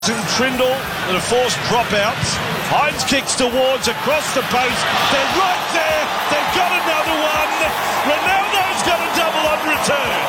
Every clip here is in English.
Trindle that have forced dropouts. Hines kicks towards across the post. They're right there. They've got another one. Ronaldo's got a double on return.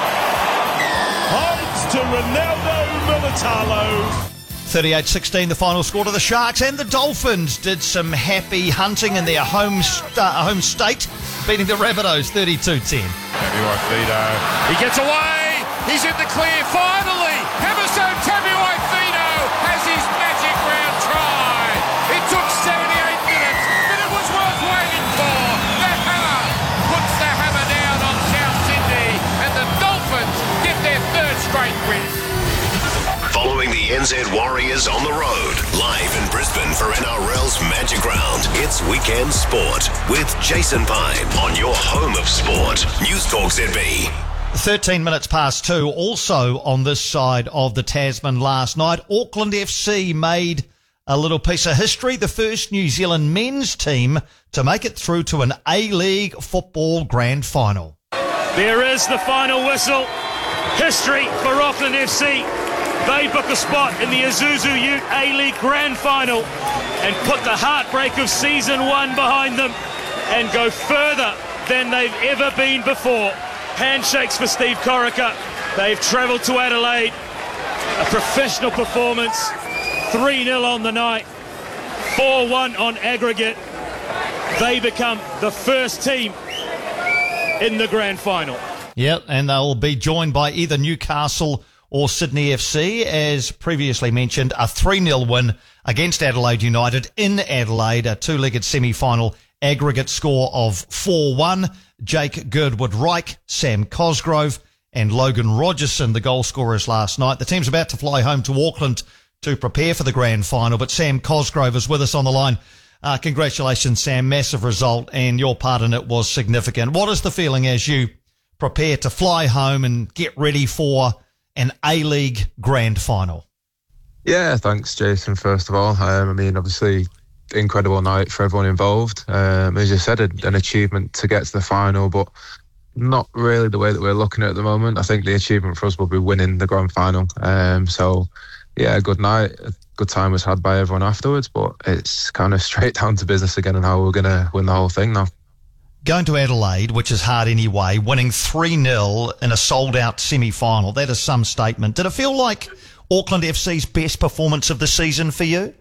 Hines to Ronaldo Militalo. 38-16 the final score to the Sharks, and the Dolphins did some happy hunting in their home state, beating the Rabbitohs 32-10. Tabuai-Fidow, he gets away, he's in the clear, finally, Hammerstone Tabuai-Fidow has his magic round try. It took 78 minutes, but it was worth waiting for. The hammer puts the hammer down on South Sydney, and the Dolphins get their third straight win. Following the NZ Warriors on the road, live in Brisbane for NRL's Magic Round. It's Weekend Sport with Jason Pine on your home of sport. News Talk ZB. 13 minutes past 2. Also on this side of the Tasman last night, Auckland FC made a little piece of history. The first New Zealand men's team to make it through to an A-League football grand final. There is the final whistle. History for Auckland FC. They book a spot in the Isuzu Ute A-League Grand Final and put the heartbreak of Season 1 behind them and go further than they've ever been before. Handshakes for Steve Corica. They've travelled to Adelaide. A professional performance. 3-0 on the night. 4-1 on aggregate. They become the first team in the Grand Final. Yep, and they'll be joined by either Newcastle or Sydney FC, as previously mentioned, a 3-0 win against Adelaide United in Adelaide, a two-legged semi-final aggregate score of 4-1. Jake Girdwood-Reich, Sam Cosgrove and Logan Rogerson, the goal scorers last night. The team's about to fly home to Auckland to prepare for the grand final, but Sam Cosgrove is with us on the line. Congratulations, Sam. Massive result, and your part in it was significant. What is the feeling as you prepare to fly home and get ready for an A-League grand final? Yeah, thanks, Jason, first of all. Obviously, incredible night for everyone involved. As you said, an achievement to get to the final, but not really the way that we're looking at the moment. I think the achievement for us will be winning the grand final. So, yeah, a good night. A good time was had by everyone afterwards, but it's kind of straight down to business again and how we're going to win the whole thing now. Going to Adelaide, which is hard anyway, winning 3-0 in a sold-out semi-final, that is some statement. Did it feel like Auckland FC's best performance of the season for you?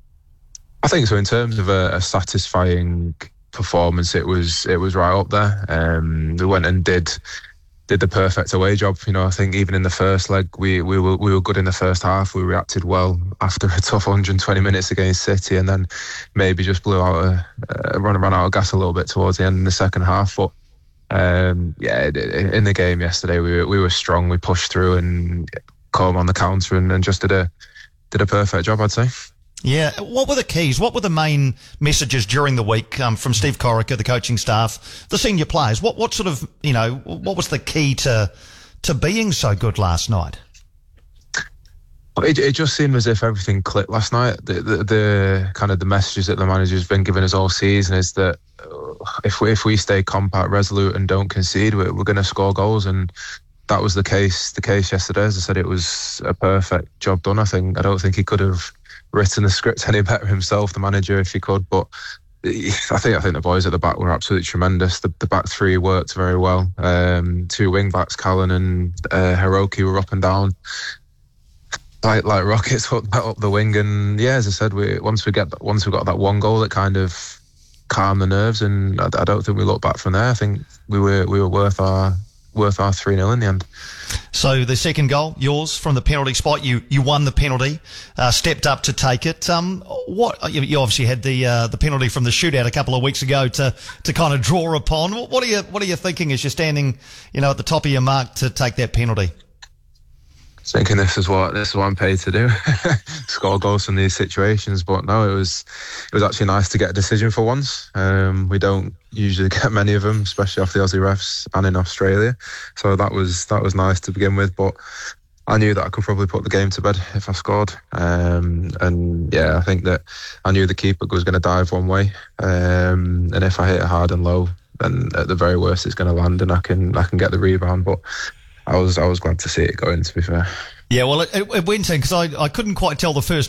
I think so. In terms of a satisfying performance, it was right up there. We went and did the perfect away job. I think even in the first leg, we were good in the first half. We reacted well after a tough 120 minutes against City, and then maybe just ran out of gas a little bit towards the end in the second half. But in the game yesterday, we were strong. We pushed through and caught them on the counter and just did a perfect job, I'd say. Yeah. What were the keys? What were the main messages during the week from Steve Corica, the coaching staff, the senior players? What sort of, what was the key to being so good last night? It just seemed as if everything clicked last night. The kind of the messages that the manager's been giving us all season is that if we stay compact, resolute and don't concede, we're going to score goals, and that was the case yesterday. As I said, it was a perfect job done. I don't think he could have written the script any better himself, the manager, if he could. But I think the boys at the back were absolutely tremendous. The back three worked very well. Two wing backs, Callan and Hiroki, were up and down like rockets up the wing. And yeah, as I said, once we got that one goal, it kind of calmed the nerves, and I don't think we looked back from there. I think we were worth our 3-0 in the end. So the second goal, yours from the penalty spot, you won the penalty, stepped up to take it. You obviously had the penalty from the shootout a couple of weeks ago to kind of draw upon. What are you thinking as you're standing, at the top of your mark to take that penalty? Thinking this is what I'm paid to do, score goals in these situations. But no, it was actually nice to get a decision for once. We don't usually get many of them, especially off the Aussie refs and in Australia. So that was nice to begin with. But I knew that I could probably put the game to bed if I scored. And yeah, I think that I knew the keeper was going to dive one way, and if I hit it hard and low, then at the very worst it's going to land and I can get the rebound. But I was glad to see it go in, to be fair. Yeah, well, it went in because I couldn't quite tell the first